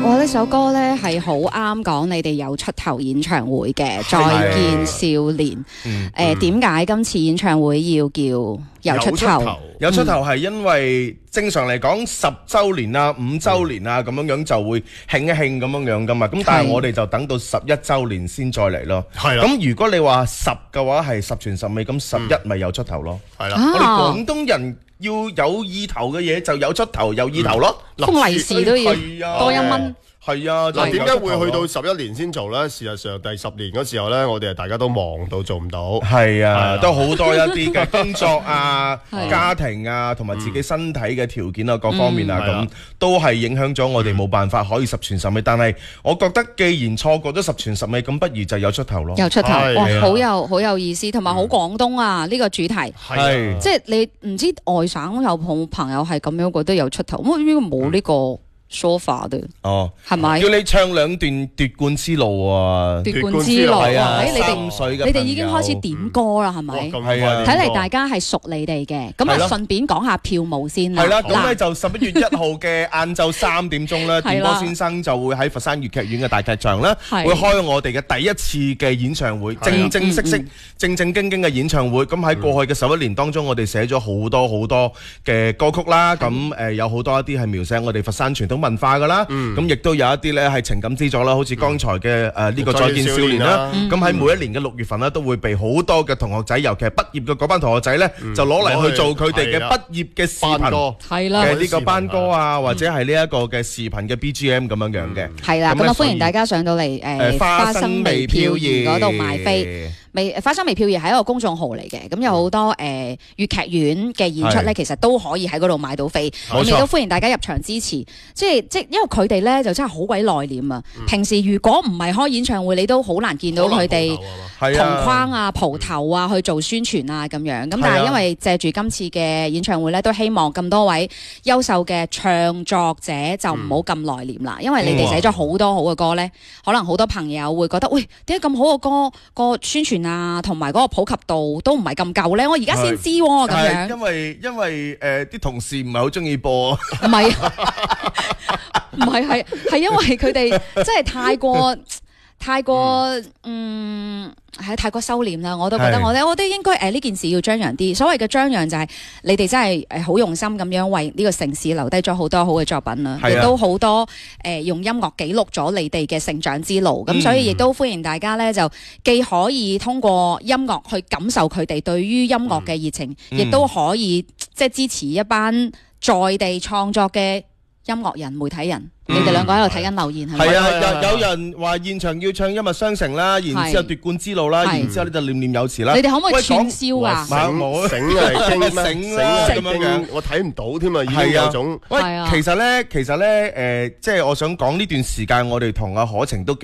哇！呢首歌咧係好啱講你哋有出頭演唱會嘅《再見少年》。點解今次演唱會要叫有出頭？ 有出頭係因為正常嚟講10週年啊、5週年啊咁樣就會慶一慶咁樣噶嘛。咁但係我哋就等到11週年先再嚟咯。係啦。咁如果你話10嘅話係十全十美，咁11咪有出頭咯。係啦。我哋廣東人要有意頭嘅嘢就有出頭有意頭咯。 封利是都要多1蚊。 係啊， 嗱，點解會去到11年先做呢？事實上第10年嗰時候呢，我哋大家都忙到做唔到。 係啊，都好多一啲嘅工作啊、家庭啊，同埋自己身體嘅條件啊，各方面啊，咁都係影響咗我哋冇辦法可以十全十美。但係我覺得既然錯過咗十全十美，咁不如就有出頭咯。 有出頭，哇，好有意思，同埋好廣東啊！呢個主題係即係你唔知外省有冇朋友係咁樣覺得有出頭，咁呢個冇呢個。sofa 的哦， 係咪？ 叫你唱2段奪冠之路啊！ 奪冠之路啊！ 你哋已經開始點歌啦，係咪？ 係啊！ 睇嚟大家係熟你哋嘅，咁啊順便講下票務先啦。 係啦，咁咧就11月1號嘅晏晝3點鐘咧，電波先生就會喺佛山粵劇院嘅大劇場咧，會開我哋嘅第一次嘅演唱會，正式、正經嘅演唱會。咁喺過去嘅11年當中，我哋寫咗好多嘅歌曲啦。咁有好多一啲係描寫我哋佛山傳統文化噶啦，咁亦都有一啲咧係情感之作啦，好似剛才嘅呢個再見少年啦，咁喺每一年嘅6月份咧都會被好多嘅同學仔，尤其係畢業嘅嗰班同學仔咧，就攞嚟去做佢哋嘅畢業嘅視頻嘅呢個班歌啊，或者係呢一個嘅視頻嘅 BGM 咁樣嘅。係啦，咁啊歡迎大家上到嚟花生微飄兒嗰度買飛。花生微飄兒係一個公眾號嚟嘅，咁有好多粵劇院嘅演出咧，其實都可以喺嗰度買到飛。咁亦都歡迎大家入場支持。即係因為佢哋咧就真係好鬼內斂啊！平時如果唔係開演唱會，你都好難見到佢哋同框啊、蒲頭啊去做宣傳啊咁樣。咁但係因為借住今次嘅演唱會咧，都希望咁多位優秀嘅唱作者就唔好咁內斂啦，因為你哋寫咗好多好嘅歌咧，可能好多朋友會覺得喂，點解咁好嘅歌個宣傳啊，同埋嗰個普及度都唔係咁夠咧。我而家先知喎，咁樣。 因為啲同事唔係好中意播。唔係，係因為佢哋真係太過太過收斂啦。我都覺得我哋應該呢件事要張揚啲。所謂嘅張揚就係你哋真係好用心咁樣為呢個城市留低咗好多好嘅作品啦，亦都好多用音樂記錄咗你哋嘅成長之路。咁所以亦都歡迎大家咧，就既可以通過音樂去感受佢哋對於音樂嘅熱情，亦都可以即係支持一班在地創作嘅音樂人、媒體人。你哋兩個喺度睇緊留言係咪？係啊，有人話現場要唱《音樂雙城》啦，然之後奪冠之路啦，然之後呢就念念有詞啦。你哋可唔可以串燒啊？冇醒啦咁樣，我睇唔到添啊，已經有種。喂，其實咧，即係我想講呢段時間，我哋同阿可晴都